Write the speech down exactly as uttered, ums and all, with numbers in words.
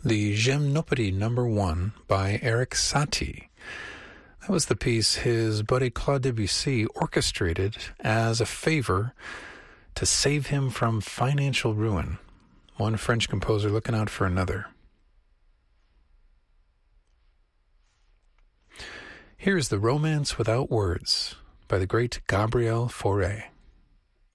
the Gymnopédie number one by Erik Satie. That was the piece his buddy Claude Debussy orchestrated as a favor to save him from financial ruin. One French composer looking out for another. Here's The Romance Without Words by the great Gabriel Fauré.